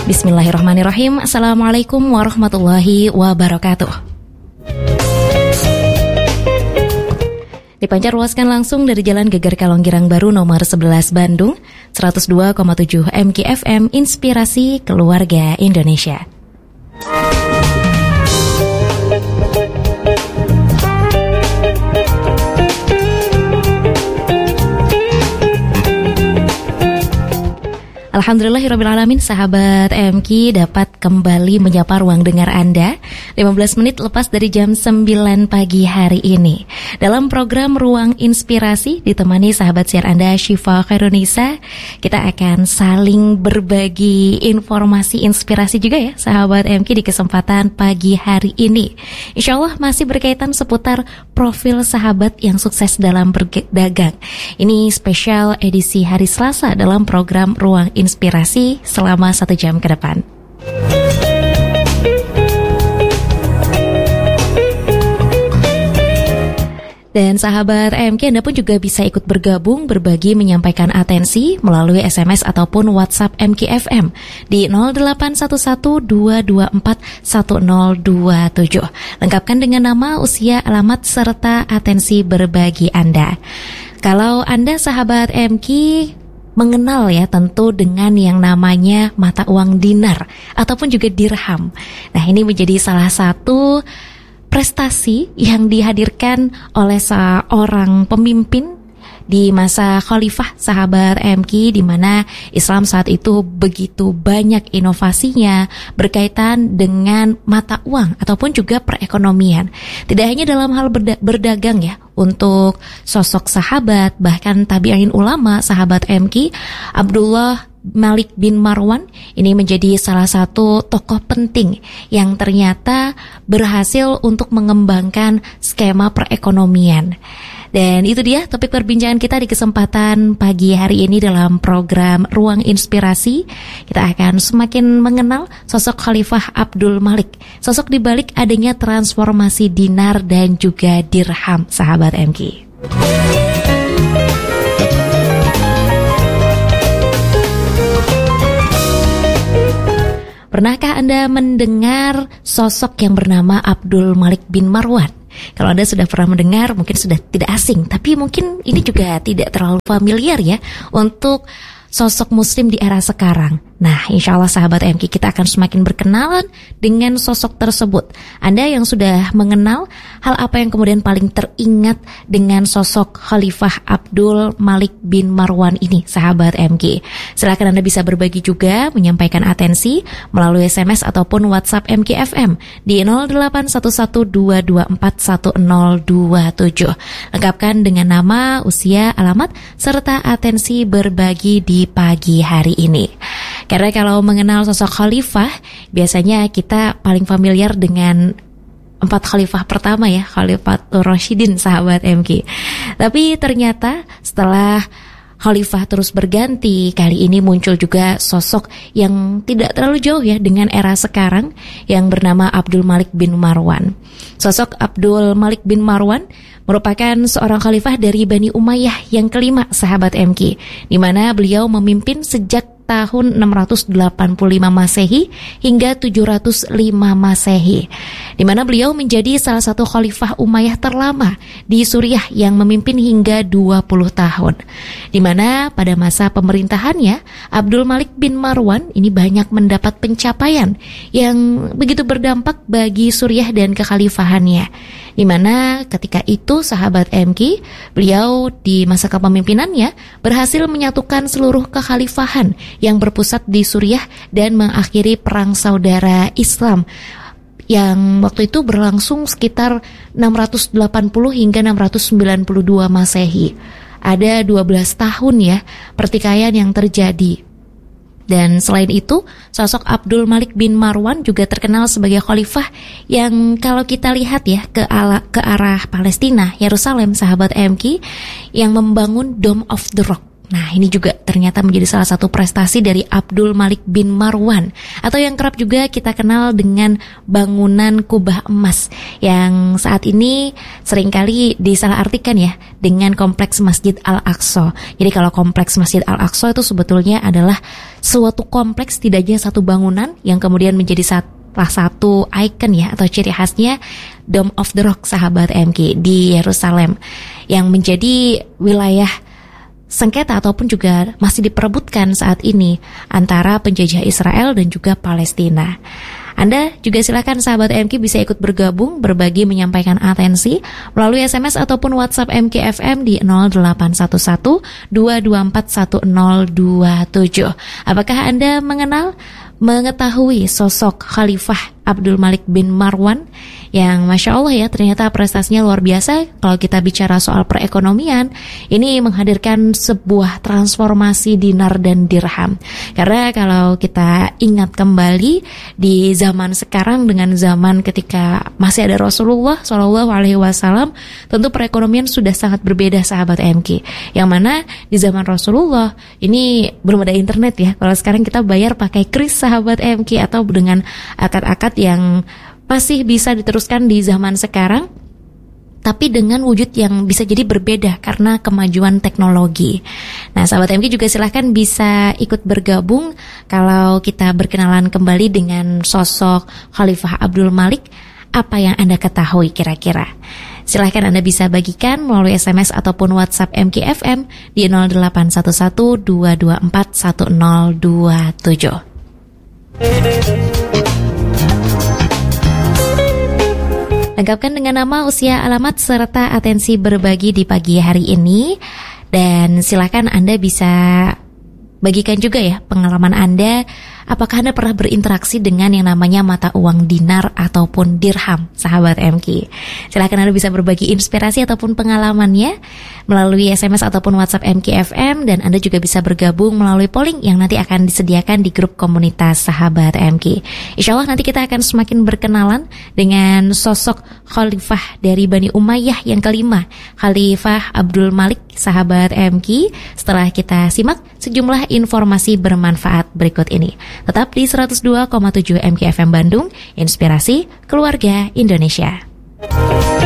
Bismillahirrahmanirrahim. Assalamualaikum warahmatullahi wabarakatuh. Dipancar luaskan langsung dari Jalan Geger Kalonggirang Baru nomor 11 Bandung, 102,7 MKFM Inspirasi Keluarga Indonesia. Alhamdulillahirrabbilalamin, sahabat MK dapat kembali menyapa ruang dengar Anda 15 menit lepas dari jam 9 pagi hari ini. Dalam program Ruang Inspirasi ditemani sahabat siar Anda Syifa Khairunisa, kita akan saling berbagi informasi inspirasi juga ya sahabat MK di kesempatan pagi hari ini. Insya Allah masih berkaitan seputar profil sahabat yang sukses dalam berdagang. Ini spesial edisi hari Selasa dalam program Ruang Inspirasi selama 1 jam ke depan. Dan sahabat MK, Anda pun juga bisa ikut bergabung, berbagi, menyampaikan atensi melalui SMS ataupun WhatsApp MKFM di 0811-224-1027. Lengkapkan dengan nama, usia, alamat, serta atensi berbagi Anda. Kalau Anda sahabat MK mengenal ya tentu dengan yang namanya mata uang dinar ataupun juga dirham. Nah, ini menjadi salah satu prestasi yang dihadirkan oleh seorang pemimpin di masa khalifah sahabat MK, di mana Islam saat itu begitu banyak inovasinya berkaitan dengan mata uang ataupun juga perekonomian. Tidak hanya dalam hal berdagang ya, untuk sosok sahabat bahkan tabi'in ulama sahabat MK, Abdullah Malik bin Marwan ini menjadi salah satu tokoh penting yang ternyata berhasil untuk mengembangkan skema perekonomian. Dan itu dia topik perbincangan kita di kesempatan pagi hari ini dalam program Ruang Inspirasi. Kita akan semakin mengenal sosok Khalifah Abdul Malik, sosok di balik adanya transformasi dinar dan juga dirham sahabat MK. Pernahkah Anda mendengar sosok yang bernama Abdul Malik bin Marwan? Kalau Anda sudah pernah mendengar, mungkin sudah tidak asing, tapi mungkin ini juga tidak terlalu familiar ya untuk sosok muslim di era sekarang. Nah, insya Allah sahabat MK, kita akan semakin berkenalan dengan sosok tersebut. Anda yang sudah mengenal, hal apa yang kemudian paling teringat dengan sosok Khalifah Abdul Malik bin Marwan ini, sahabat MK? Silakan Anda bisa berbagi juga, menyampaikan atensi melalui SMS ataupun WhatsApp MKFM di 0811-224-1027. Lengkapkan dengan nama, usia, alamat, serta atensi berbagi di pagi hari ini. Karena kalau mengenal sosok khalifah, biasanya kita paling familiar dengan 4 khalifah pertama ya, Khalifatul Rasyidin sahabat MK. Tapi ternyata setelah khalifah terus berganti, kali ini muncul juga sosok yang tidak terlalu jauh ya dengan era sekarang yang bernama Abdul Malik bin Marwan. Sosok Abdul Malik bin Marwan merupakan seorang khalifah dari Bani Umayyah yang kelima sahabat MK, di mana beliau memimpin sejak tahun 685 Masehi hingga 705 Masehi, di mana beliau menjadi salah satu khalifah Umayyah terlama di Suriah yang memimpin hingga 20 tahun. Di mana pada masa pemerintahannya, Abdul Malik bin Marwan ini banyak mendapat pencapaian yang begitu berdampak bagi Suriah dan kekhalifahannya. Di mana ketika itu sahabat MK, beliau di masa kepemimpinannya berhasil menyatukan seluruh kekhalifahan yang berpusat di Suriah dan mengakhiri perang saudara Islam yang waktu itu berlangsung sekitar 680 hingga 692 Masehi. Ada 12 tahun ya pertikaian yang terjadi. Dan selain itu, sosok Abdul Malik bin Marwan juga terkenal sebagai khalifah yang kalau kita lihat ya ke arah Palestina, Yerusalem, sahabat MK, yang membangun Dome of the Rock. Nah, ini juga ternyata menjadi salah satu prestasi dari Abdul Malik bin Marwan, atau yang kerap juga kita kenal dengan bangunan kubah emas, yang saat ini seringkali disalahartikan ya dengan kompleks Masjid Al-Aqsa. Jadi kalau kompleks Masjid Al-Aqsa itu sebetulnya adalah suatu kompleks, tidak hanya satu bangunan yang kemudian menjadi salah satu ikon ya atau ciri khasnya Dome of the Rock, sahabat MK, di Yerusalem, yang menjadi wilayah sengketa ataupun juga masih diperebutkan saat ini antara penjajah Israel dan juga Palestina. Anda juga silakan sahabat MK bisa ikut bergabung, berbagi, menyampaikan atensi melalui SMS ataupun WhatsApp MKFM di 0811 224 1027. Apakah Anda mengetahui sosok Khalifah Abdul Malik bin Marwan yang Masya Allah ya, ternyata prestasinya luar biasa. Kalau kita bicara soal perekonomian, ini menghadirkan sebuah transformasi dinar dan dirham. Karena kalau kita ingat kembali di zaman sekarang dengan zaman ketika masih ada Rasulullah SAW, tentu perekonomian sudah sangat berbeda sahabat MK. Yang mana di zaman Rasulullah ini belum ada internet ya. Kalau sekarang kita bayar pakai kris sahabat MK, atau dengan akad-akad yang masih bisa diteruskan di zaman sekarang, tapi dengan wujud yang bisa jadi berbeda karena kemajuan teknologi. Nah, sahabat MK juga silahkan bisa ikut bergabung kalau kita berkenalan kembali dengan sosok Khalifah Abdul Malik. Apa yang Anda ketahui kira-kira? Silahkan Anda bisa bagikan melalui SMS ataupun WhatsApp MKFM di 0811 224 1027. Lengkapkan dengan nama, usia, alamat, serta atensi berbagi di pagi hari ini. Dan silakan Anda bisa bagikan juga ya pengalaman Anda. Apakah Anda pernah berinteraksi dengan yang namanya mata uang dinar ataupun dirham, sahabat MK? Silakan Anda bisa berbagi inspirasi ataupun pengalamannya melalui SMS ataupun WhatsApp MKFM, dan Anda juga bisa bergabung melalui polling yang nanti akan disediakan di grup komunitas sahabat MK. Insya Allah nanti kita akan semakin berkenalan dengan sosok Khalifah dari Bani Umayyah yang kelima, Khalifah Abdul Malik, sahabat MK, setelah kita simak sejumlah informasi bermanfaat berikut ini. Tetap di 102,7 MKFM Bandung, inspirasi keluarga Indonesia.